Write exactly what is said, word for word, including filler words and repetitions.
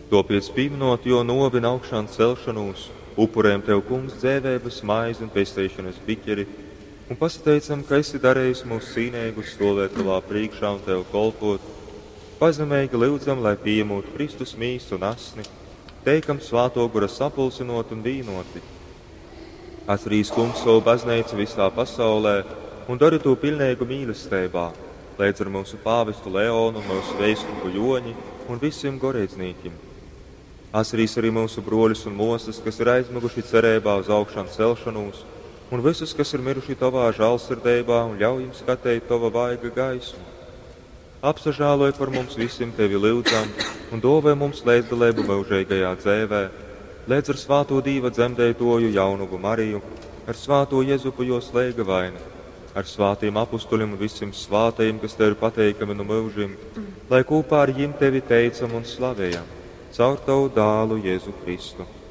To piespīmnot, jo novina augšām celšanos, upurējam Tev, Kungs, dzēvēbas maizi un pestīšanas biķeri, un pasateicam, ka esi darējis mūs cīnīgus stāvēt Tavā priekšā un Tev kolpot. Pazemīgi lūdzam, lai pieņemtu Kristus mīsu un asni, teikam svāto gura sapulcinot un vīnoti. Atcerīs, Kungs, savu baznīcu visā pasaulē un dari to pilnīgu mīlestībā, līdz ar mūsu pāvestu Leonu, mūsu veiskupu Joņi un visiem gorēdzniekiem. Atcerīs arī mūsu broļus un mosas, kas ir aizmiguši cerībā uz augšām celšanos, un visus, kas ir miruši Tavā žēlsirdībā, un ļauj jums skatīt Tava vaiga gaismu. Apsažāloj par mums visiem Tevi lūdzam un dāvā mums līdzdalību mūžīgajā dzēvē, līdz ar svāto Dīva dzemdētoju Jaunuvu Mariju, ar svāto Jezupu jo slēga vaini, ar svātiem apustuļiem un visiem svātajiem, kas Tev ir pateikami no mūžiem, lai kopā ar viņiem Tevi teicam un slavējam, caur Tavu dālu Jēzu Kristu.